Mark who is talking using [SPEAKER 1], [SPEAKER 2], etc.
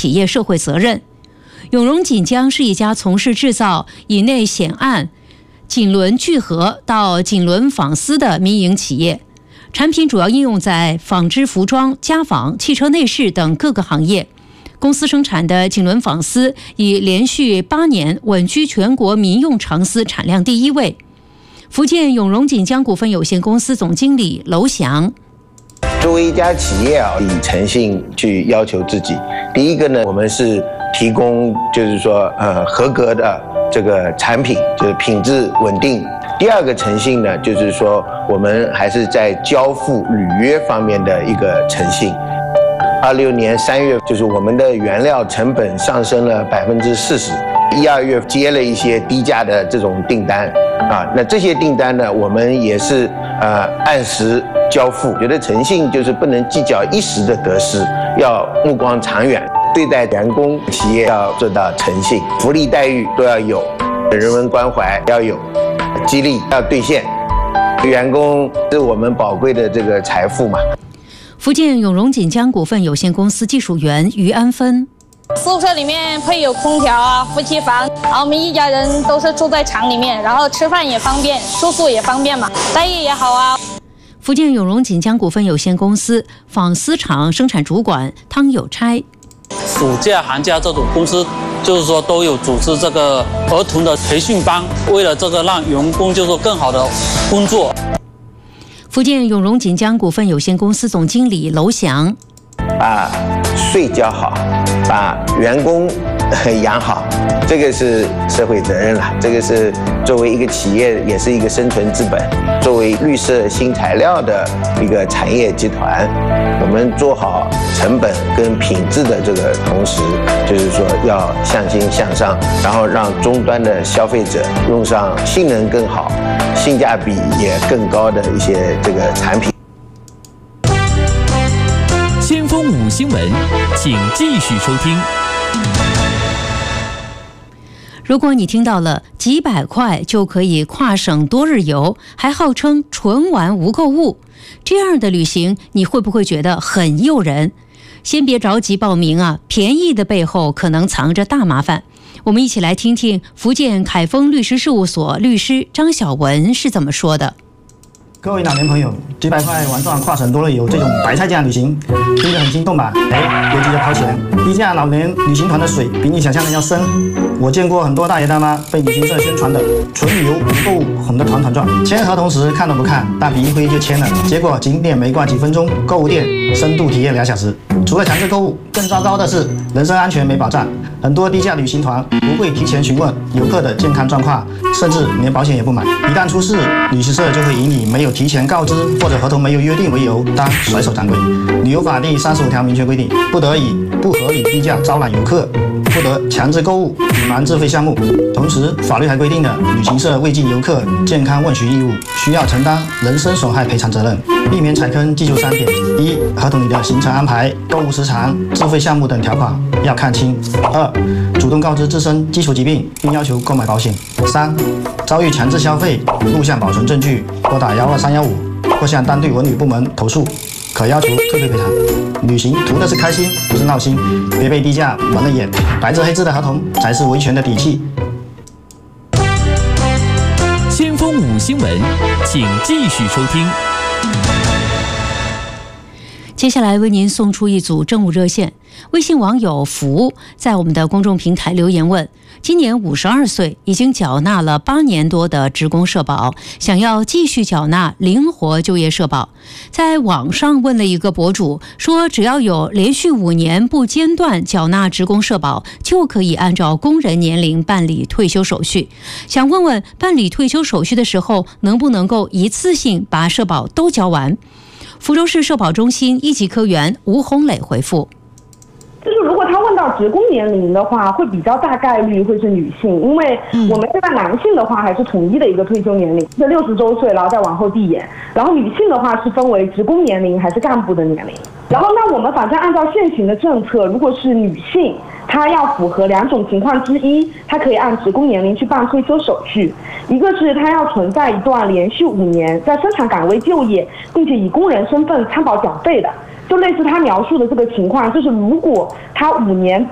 [SPEAKER 1] 企业社会责任。永荣锦江是一家从事制造以内铣案、锦纶聚合到锦纶纺丝的民营企业，产品主要应用在纺织服装、家纺、汽车内饰等各个行业。公司生产的锦纶纺丝已连续8年稳居全国民用长丝产量第1位。福建永荣锦江股份有限公司总经理娄翔：
[SPEAKER 2] 作为一家企业以诚信去要求自己。第一个呢，我们是提供就是说合格的这个产品，就是品质稳定。第二个诚信呢，就是说我们还是在交付履约方面的一个诚信。26年3月，就是我们的原料成本上升了40%，1、2月接了一些低价的这种订单啊，那这些订单呢，我们也是按时交付。觉得诚信就是不能计较一时的得失，要目光长远。对待员工、企业要做到诚信，福利待遇都要有，人文关怀要有，激励要兑现。员工是我们宝贵的这个财富嘛。
[SPEAKER 1] 福建永荣锦江股份有限公司技术员于安芬：
[SPEAKER 3] 宿舍里面配有空调啊、夫妻房，然后我们一家人都是住在厂里面，然后吃饭也方便，住宿也方便嘛，待遇也好啊。
[SPEAKER 1] 福建永荣锦江股份有限公司纺丝厂生产主管汤有差：
[SPEAKER 4] 暑假、寒假这种公司，就是说都有组织这个儿童的培训班，为了这个让员工就是更好的工作。
[SPEAKER 1] 福建永荣锦江股份有限公司总经理娄翔：
[SPEAKER 2] 把税交好，把员工养好，这个是社会责任了。这个是作为一个企业，也是一个生存资本。作为绿色新材料的一个产业集团，我们做好成本跟品质的这个同时，就是说要向心向上，然后让终端的消费者用上性能更好、性价比也更高的一些这个产品。
[SPEAKER 5] 先锋5新闻，请继续收听。
[SPEAKER 1] 如果你听到了几百块就可以跨省多日游，还号称纯玩无购物，这样的旅行你会不会觉得很诱人？先别着急报名啊，便宜的背后可能藏着大麻烦。我们一起来听听福建凯丰律师事务所律师张晓文是怎么说的。
[SPEAKER 6] 各位老年朋友，几百块玩转跨省多日游这种白菜价旅行，听着很心动吧？别急着掏钱，低价老年旅行团的水比你想象的要深。我见过很多大爷大妈被旅行社宣传的纯旅游不购物哄得团团转，签合同时看都不看，大笔一挥就签了，结果景点没逛几分钟，购物店深度体验2小时。除了强制购物，更糟糕的是人身安全没保障。很多低价旅行团不会提前询问游客的健康状况，甚至连保险也不买。一旦出事，旅行社就会以你没有提前告知或者合同没有约定为由，当甩手掌柜。旅游法第35条明确规定，不得以不合理低价招揽游客，不得强制购物、隐瞒自费项目。同时，法律还规定了旅行社未尽游客健康问询义务，需要承担人身损害赔偿责任。避免踩坑，记住3点：一、合同里的行程安排、购物时长、自费项目等条款要看清；二、主动告知自身基础疾病，并要求购买保险；三、遭遇强制消费，录像保存证据，拨打12315或向当地文旅部门投诉，可要求退费赔偿。旅行图的是开心，不是闹心，别被低价蒙了眼，白纸黑字的合同才是维权的底气。
[SPEAKER 5] 先锋5新闻，请继续收听。
[SPEAKER 1] 接下来为您送出一组政务热线。微信网友福在我们的公众平台留言问：今年52岁，已经缴纳了8年多的职工社保，想要继续缴纳灵活就业社保。在网上问了一个博主，说只要有连续5年不间断缴纳职工社保，就可以按照工人年龄办理退休手续。想问问办理退休手续的时候，能不能够一次性把社保都交完？福州市社保中心1级科员吴红磊回复：
[SPEAKER 7] 就是如果他问到职工年龄的话，会比较大概率会是女性，因为我们现在男性的话还是统一的一个退休年龄，是60周岁，然后再往后递延。然后女性的话是分为职工年龄还是干部的年龄。然后那我们反正按照现行的政策，如果是女性，她要符合2种情况之一，她可以按职工年龄去办退休手续。一个是她要存在一段连续5年在生产岗位就业，并且以工人身份参保缴费的。就类似他描述的这个情况，就是如果他5年